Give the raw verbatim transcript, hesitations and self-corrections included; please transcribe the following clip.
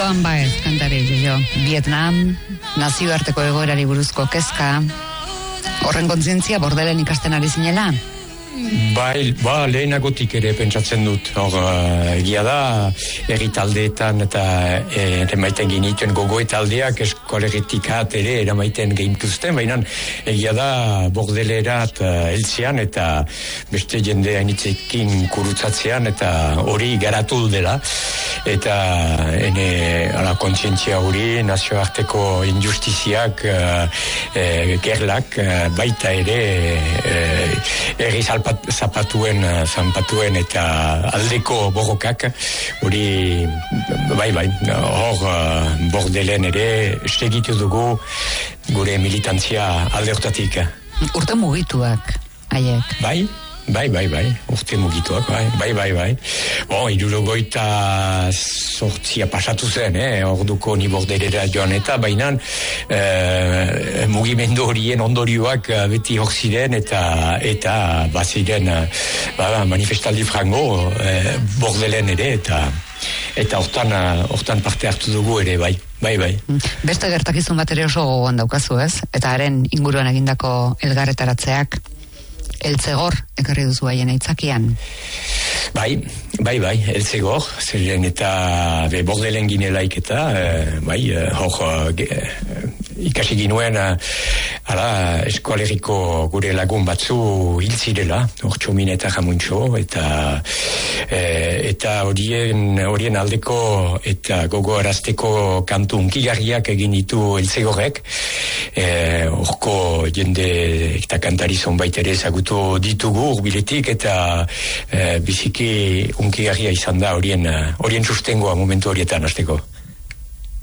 Joan Baez kantari jo. Vietnam, nazioarteko egoerari buruzko kezka, horren kontzientzia Bordelen ikasten ari zinela? Bai, ba, lehenagotik ere pentsatzen dut. Hor, egia da, erritaldeetan eta eramaiten ginituen gogoetaldeak eskolegetik hat ere eramaiten gehintuzten, baina egia da Bordelerat heltzean eta beste jende hainitzekin kurutzatzean eta hori garatu dela. Eta ene, ala, kontzientzia hori, nazioarteko injustiziak, e, gerlak, baita ere, e, erri zapatuen, zanpatuen eta aldeko borrokak, hori, bai, bai, hor Bordelen ere segitu dugu gure militantzia alde hortatik. Urte mugituak, haiek. Bai, bai, bai, bai, urte mugituak, bai, bai, bai, bai. Bon, irurogoita sortzia pasatu zen, eh, orduko ni Bordelera joan eta bainan eh, mugimendu horien ondorioak beti hor ziren eta eta baziren ba, manifestaldi frango eh, Bordelen ere eta eta hortan, hortan parte hartu dugu ere, bai. Bai, bai. Beste gertakizun bat ere oso gogoan daukazu, ez? Eta haren inguruan egindako elgarretaratzeak Eltzegor ekarri duzu haien aitzakian. Bai, bai, bai, Eltzegor, zeren eta be Bordelen ginelaik eta, e, bai, e, hor, e, ikasi ginuen, ala, eskualeriko gure lagun batzu hil zirela, hor Txomin eta Jamuntxo, eta e, eta horien, horien aldeko eta gogo arazteko kantu unkigarriak egin ditu Eltzegorrek, horko e, jende eta kantari zonbait ere ezagutu ditugu urbiletik eta e, biziki unkigarria izan da horien, horien sustengoa momentu horietan hasteko.